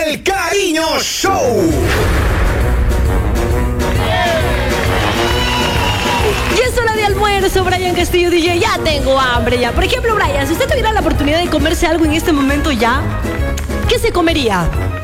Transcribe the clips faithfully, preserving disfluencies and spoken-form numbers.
El Cariño Show. Y es hora de almuerzo, Brian Castillo, D J. Ya tengo hambre ya. Por ejemplo, Brian, si usted tuviera la oportunidad de comerse algo en este momento ya, ¿qué se comería?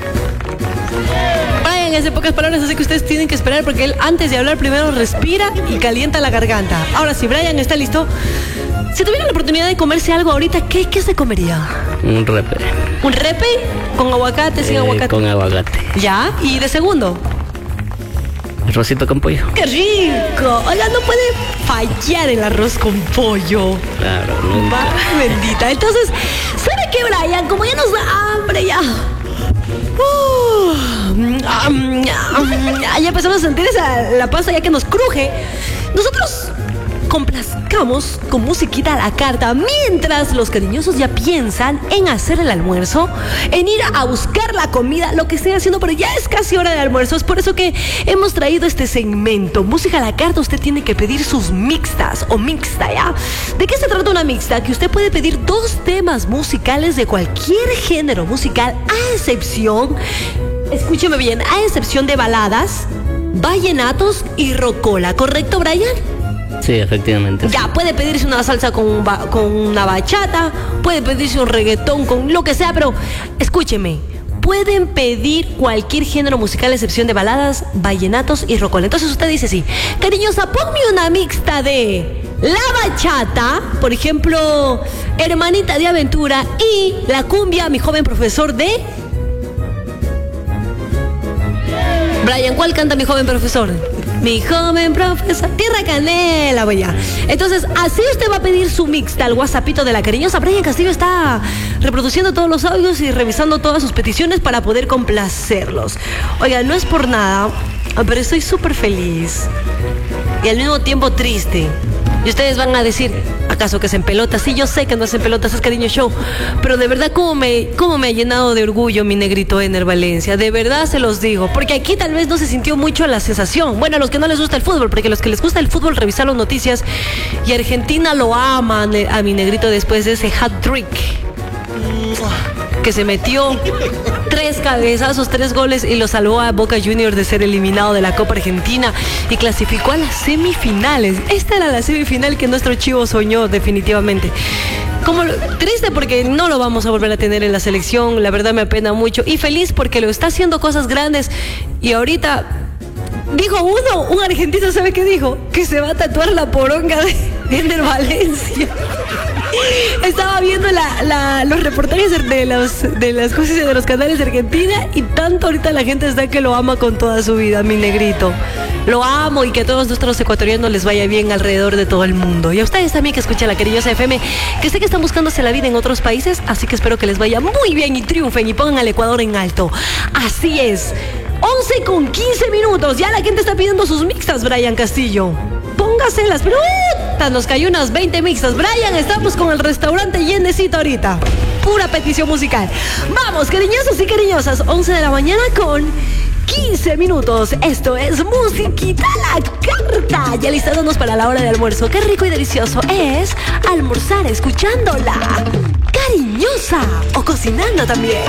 Brian, es de pocas palabras, así que ustedes tienen que esperar porque él antes de hablar primero respira y calienta la garganta. Ahora sí, Brian está listo. Si tuviera la oportunidad de comerse algo ahorita, ¿qué, qué se comería? Un repe. ¿Un repe? ¿Con aguacate, sin Eh, aguacate? Con aguacate. ¿Ya? ¿Y de segundo? Arrocito con pollo. ¡Qué rico! Oiga, no puede fallar el arroz con pollo. Claro, nunca. Va, bendita. Entonces, ¿sabe qué, Brian? Como ya nos da hambre ya. Uh, um, um, ya empezamos a sentir esa, la pasta ya que nos cruje. Nosotros complazcamos con musiquita a la carta mientras los cariñosos ya piensan en hacer el almuerzo, en ir a buscar la comida, lo que estén haciendo, pero ya es casi hora de almuerzo. Es por eso que hemos traído este segmento, música a la carta. Usted tiene que pedir sus mixtas o mixta, ¿ya? ¿De qué se trata una mixta? Que usted puede pedir dos temas musicales de cualquier género musical, a excepción, escúcheme bien, a excepción de baladas, vallenatos y rocola, ¿correcto, Brian? Sí, efectivamente. Ya, puede pedirse una salsa con, ba- con una bachata, puede pedirse un reggaetón con lo que sea, pero escúcheme, pueden pedir cualquier género musical a excepción de baladas, vallenatos y rocola. Entonces usted dice sí, cariñosa, ponme una mixta de la bachata, por ejemplo, Hermanita de Aventura, y la cumbia, Mi Joven Profesor de... Brian, ¿cuál canta Mi Joven Profesor? Mi joven profesor, Tierra Canela, voy ya. Entonces, así usted va a pedir su mixta al WhatsAppito de la cariñosa. Brian Castillo está reproduciendo todos los audios y revisando todas sus peticiones para poder complacerlos. Oiga, no es por nada, pero estoy súper feliz y al mismo tiempo triste. Y ustedes van a decir, ¿acaso que es en pelotas? Sí, yo sé que no es en pelotas, es Cariño Show. Pero de verdad, ¿cómo me, cómo me ha llenado de orgullo mi negrito Ener Valencia? De verdad se los digo. Porque aquí tal vez no se sintió mucho la sensación. Bueno, a los que no les gusta el fútbol, porque a los que les gusta el fútbol revisaron noticias. Y Argentina lo ama a mi negrito después de ese hat-trick que se metió tres cabezazos, tres goles y lo salvó a Boca Juniors de ser eliminado de la Copa Argentina y clasificó a las semifinales. Esta era la semifinal que nuestro chivo soñó definitivamente. Como lo, triste porque no lo vamos a volver a tener en la selección, la verdad me apena mucho, y feliz porque lo está haciendo cosas grandes. Y ahorita dijo uno, un argentino, ¿sabe qué dijo? Que se va a tatuar la poronga de Ener Valencia. Estaba viendo la, la, los reportajes de, los, de las cosas de los canales de Argentina y tanto ahorita la gente está que lo ama con toda su vida, mi negrito. Lo amo y que a todos nuestros ecuatorianos les vaya bien alrededor de todo el mundo. Y a ustedes también que escuchan la cariñosa F M, que sé que están buscándose la vida en otros países, así que espero que les vaya muy bien y triunfen y pongan al Ecuador en alto. Así es. once con quince minutos. Ya la gente está pidiendo sus mixtas, Brian Castillo. Póngaselas, pero uh, nos cayó unas veinte mixtas. Brian, estamos con el restaurante llenecito ahorita. Pura petición musical. Vamos, cariñosos y cariñosas. once de la mañana con quince minutos. Esto es musiquita a la carta. Ya listándonos para la hora de almuerzo. Qué rico y delicioso es almorzar escuchándola cariñosa o cocinando también.